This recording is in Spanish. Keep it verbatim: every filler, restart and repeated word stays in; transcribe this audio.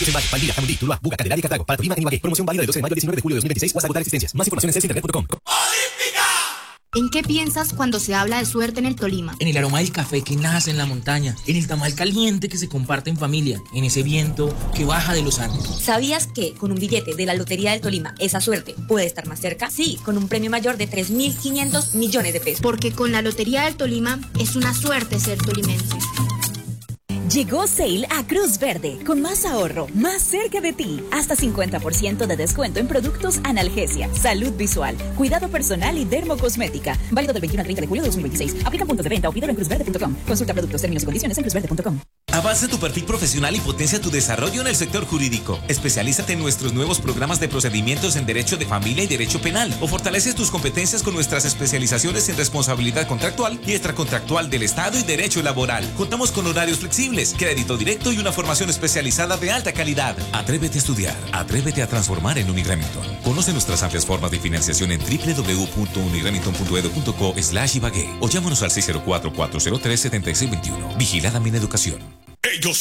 Productos en Valle, Valdivia, Jamundí, Tuluá, Buga, Candelaria y Cartago. Para Tolima, en Ibagué. Promoción válida del doce de mayo al diecinueve de julio de dos mil veintiséis o hasta agotar existencias. Más información en celsa internet punto com. ¿En qué piensas cuando se habla de suerte en el Tolima? En el aroma del café que nace en la montaña, en el tamal caliente que se comparte en familia, en ese viento que baja de los Andes. ¿Sabías que con un billete de la Lotería del Tolima esa suerte puede estar más cerca? Sí, con un premio mayor de tres mil quinientos millones de pesos. Porque con la Lotería del Tolima es una suerte ser tolimense. Llegó Sale a Cruz Verde, con más ahorro, más cerca de ti. Hasta cincuenta por ciento de descuento en productos analgesia, salud visual, cuidado personal y dermocosmética. Válido del veintiuno al treinta de julio de dos mil veintiséis. Aplica puntos de venta o pídelo en cruz verde punto com. Consulta productos, términos y condiciones en cruz verde punto com. Avanza tu perfil profesional y potencia tu desarrollo en el sector jurídico. Especialízate en nuestros nuevos programas de procedimientos en Derecho de Familia y Derecho Penal. O fortaleces tus competencias con nuestras especializaciones en responsabilidad contractual y extracontractual del Estado y Derecho Laboral. Contamos con horarios flexibles, crédito directo y una formación especializada de alta calidad. Atrévete a estudiar, atrévete a transformar en Uniremington. Conoce nuestras amplias formas de financiación en doble u doble u doble u punto uniremington punto edu punto co slash Ibagué o llámanos al seis cero cuatro, cuatro cero tres, siete seis dos uno. Vigilada Mineducación. Ellos